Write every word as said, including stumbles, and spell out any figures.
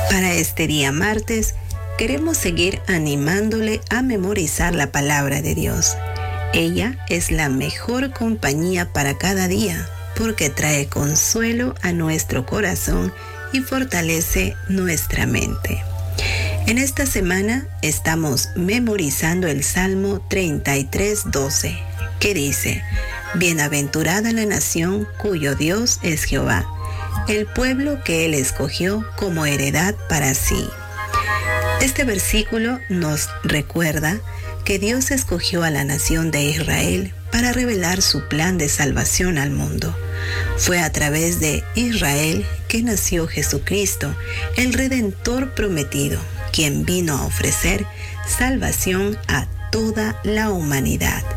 Para este día martes, queremos seguir animándole a memorizar la palabra de Dios. Ella es la mejor compañía para cada día, porque trae consuelo a nuestro corazón y fortalece nuestra mente. En esta semana estamos memorizando el Salmo treinta y tres, doce, que dice: Bienaventurada la nación cuyo Dios es Jehová, el pueblo que Él escogió como heredad para sí. Este versículo nos recuerda que Dios escogió a la nación de Israel para revelar su plan de salvación al mundo. Fue a través de Israel que nació Jesucristo, el Redentor prometido, quien vino a ofrecer salvación a toda la humanidad.